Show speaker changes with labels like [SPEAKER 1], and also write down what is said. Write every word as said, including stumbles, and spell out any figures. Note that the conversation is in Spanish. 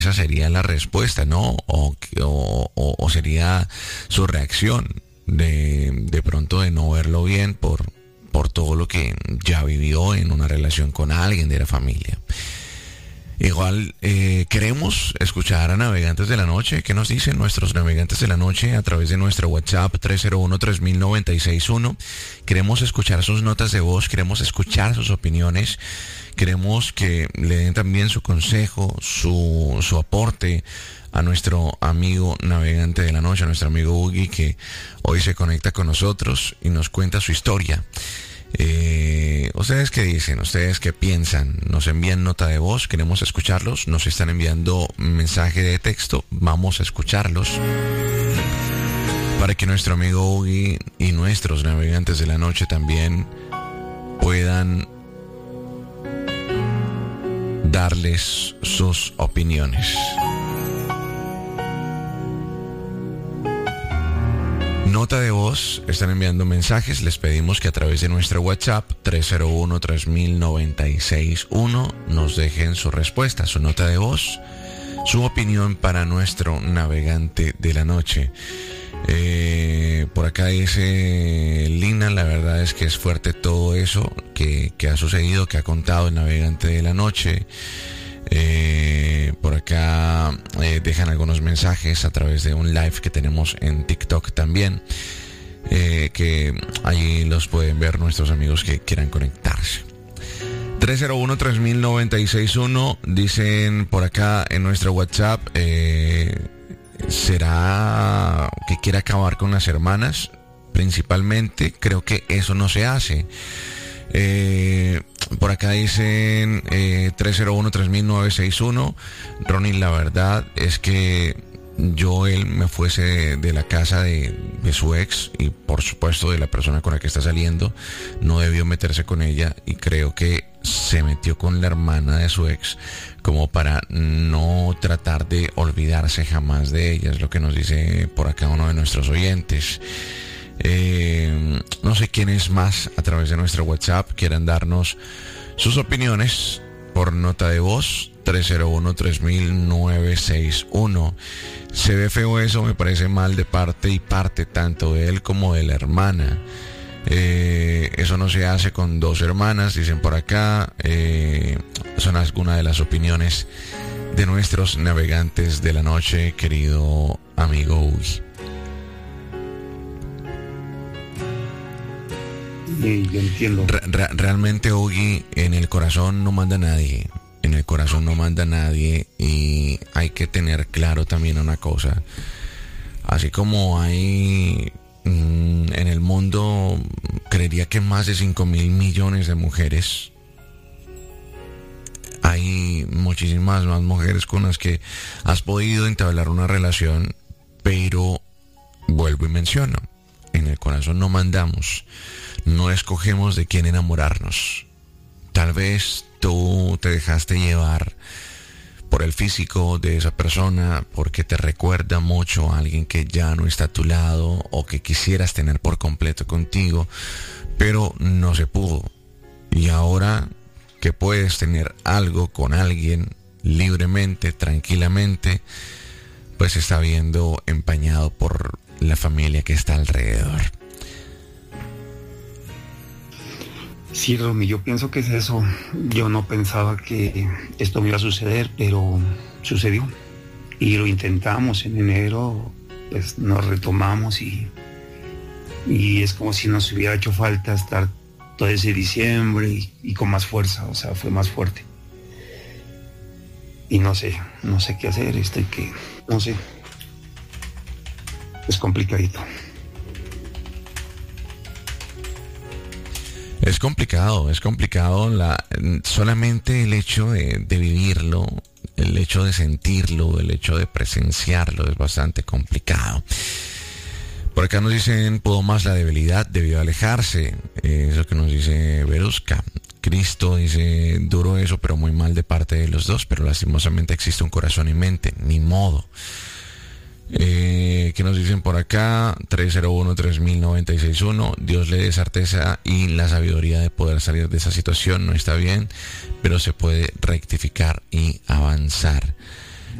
[SPEAKER 1] esa sería la respuesta, ¿no? O, o, o, o sería su reacción de, de pronto de no verlo bien por, por todo lo que ya vivió en una relación con alguien de la familia. Igual, eh, queremos escuchar a Navegantes de la Noche. ¿Qué nos dicen nuestros Navegantes de la Noche a través de nuestro WhatsApp tres cero uno, tres mil noventa y seis uno? Queremos escuchar sus notas de voz, queremos escuchar sus opiniones, queremos que le den también su consejo, su, su aporte a nuestro amigo Navegante de la Noche, a nuestro amigo Ugi, que hoy se conecta con nosotros y nos cuenta su historia. Eh, ¿Ustedes qué dicen? ¿Ustedes qué piensan? Nos envían nota de voz, queremos escucharlos. Nos están enviando mensaje de texto, vamos a escucharlos para que nuestro amigo Ugi y nuestros Navegantes de la Noche también puedan darles sus opiniones. Nota de voz, están enviando mensajes. Les pedimos que a través de nuestro WhatsApp tres cero uno, tres mil noventa y seis uno nos dejen su respuesta, su nota de voz, su opinión para nuestro Navegante de la Noche. Eh, por acá dice Lina, la verdad es que es fuerte todo eso que, que ha sucedido, que ha contado el Navegante de la Noche. Eh, por acá eh, dejan algunos mensajes a través de un live que tenemos en TikTok también, eh, que allí los pueden ver nuestros amigos que quieran conectarse. tres cero uno, tres mil noventa y seis uno dicen por acá en nuestro WhatsApp, eh, ¿será que quiere acabar con las hermanas? Principalmente creo que eso no se hace. Eh, por acá dicen eh, tres cero uno, tres mil novecientos sesenta y uno. Ronnie, la verdad es que yo él me fuese de, de la casa de, de su ex y por supuesto de la persona con la que está saliendo, no debió meterse con ella y creo que se metió con la hermana de su ex como para no tratar de olvidarse jamás de ella, es lo que nos dice por acá uno de nuestros oyentes. Eh, no sé quiénes más a través de nuestro WhatsApp quieran darnos sus opiniones por nota de voz tres cero uno, tres mil novecientos sesenta y uno. Se ve feo eso, me parece mal de parte y parte, tanto de él como de la hermana. Eh, eso no se hace con dos hermanas, dicen por acá. Eh, son algunas de las opiniones de nuestros Navegantes de la Noche, querido amigo Ugi.
[SPEAKER 2] Sí, yo entiendo.
[SPEAKER 1] Re- re- realmente, Ugi, en el corazón no manda nadie. En el corazón no manda nadie. Y hay que tener claro también una cosa. Así como hay mmm, en el mundo, creería que más de cinco mil millones de mujeres, hay muchísimas más mujeres con las que has podido entablar una relación. Pero vuelvo y menciono, en el corazón no mandamos. No escogemos de quién enamorarnos. Tal vez tú te dejaste llevar por el físico de esa persona, porque te recuerda mucho a alguien que ya no está a tu lado o que quisieras tener por completo contigo, pero no se pudo. Y ahora que puedes tener algo con alguien libremente, tranquilamente, pues se está viendo empañado por la familia que está alrededor.
[SPEAKER 2] Sí, Romy, yo pienso que es eso. Yo no pensaba que esto me iba a suceder, pero sucedió. Y lo intentamos en enero, pues nos retomamos y, y es como si nos hubiera hecho falta estar todo ese diciembre y, y con más fuerza, o sea, fue más fuerte. Y no sé, no sé qué hacer, estoy que, no sé, es complicadito.
[SPEAKER 1] Es complicado, es complicado la, solamente el hecho de, de vivirlo, el hecho de sentirlo, el hecho de presenciarlo es bastante complicado. Por acá nos dicen, pudo más la debilidad, debió alejarse, eh, eso que nos dice Verusca. Cristo dice, duro eso, pero muy mal de parte de los dos, pero lastimosamente existe un corazón y mente, ni modo. Eh, ¿Qué nos dicen por acá? tres cero uno, tres mil novecientos sesenta y uno. Dios le dé certeza y la sabiduría de poder salir de esa situación. No está bien, pero se puede rectificar y avanzar.